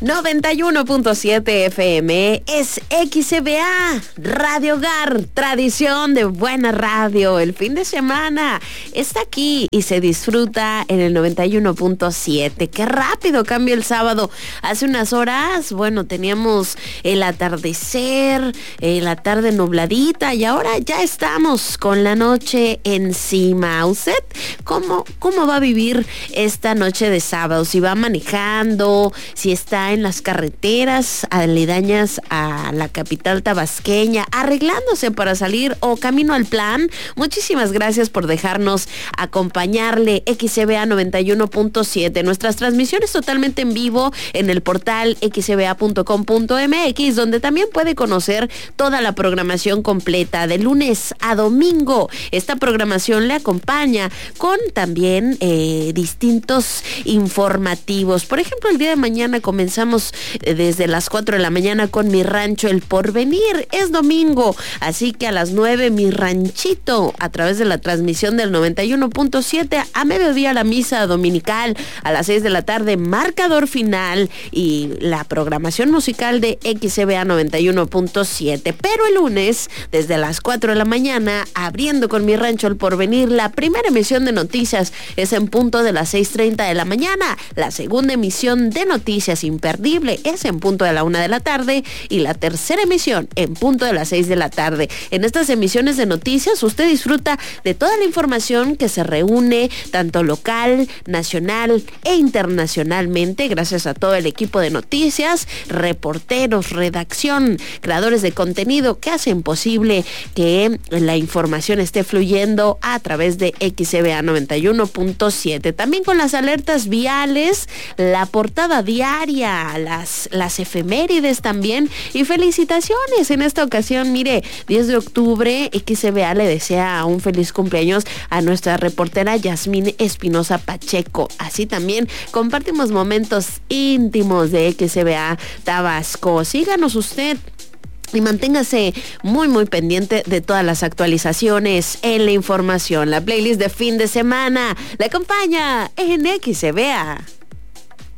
91.7 FM es XCBA, Radio Hogar, tradición de buena radio. El fin de semana está aquí y se disfruta en el 91.7. Qué rápido cambia el sábado. Hace unas horas, bueno, teníamos el atardecer, la tarde nubladita y ahora ya estamos con la noche encima. ¿Usted cómo va a vivir esta noche de sábado? Si va manejando, si está en las carreteras aledañas a la capital tabasqueña, arreglándose para salir o camino al plan. Muchísimas gracias por dejarnos acompañarle. XCBA 91.7, nuestras transmisiones totalmente en vivo en el portal xcba.com.mx, donde también puede conocer toda la programación completa de lunes a domingo. Esta programación le acompaña con también distintos informativos. Por ejemplo, el día de mañana comenzamos desde las 4 de la mañana con Mi Rancho El Porvenir. Es domingo, así que a las 9 Mi Ranchito, a través de la transmisión del 91.7, a mediodía la misa dominical, a las 6 de la tarde Marcador Final y la programación musical de XCBA 91.7. Pero el lunes, desde las 4 de la mañana, abriendo con Mi Rancho El Porvenir, la primera emisión de noticias es en punto de las 6:30 de la mañana. La segunda emisión de noticias imperdible es en punto de la 1 de la tarde y la tercera emisión en punto de las 6 de la tarde. En estas emisiones de noticias usted disfruta de toda la información que se reúne tanto local, nacional e internacionalmente, gracias a todo el equipo de noticias, reporteros, redacción, creadores de contenido que hacen posible que la información esté fluyendo a través de XCBA 91.7. También con las alertas viales, la portada diaria, las efemérides también y felicitaciones. En esta ocasión, mire, 10 de octubre, XCBA le desea un feliz cumpleaños a nuestra reportera Yasmín Espinosa Pacheco. Así también compartimos momentos íntimos de XCBA Tabasco. Síganos usted y manténgase muy pendiente de todas las actualizaciones en la información. La playlist de fin de semana le acompaña en XCBA.